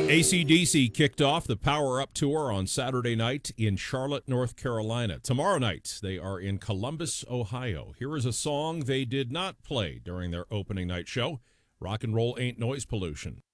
AC/DC kicked off the Power Up Tour on Saturday night in Charlotte, North Carolina. Tomorrow night, they are in Columbus, Ohio. Here is a song they did not play during their opening night show, Rock and Roll Ain't Noise Pollution.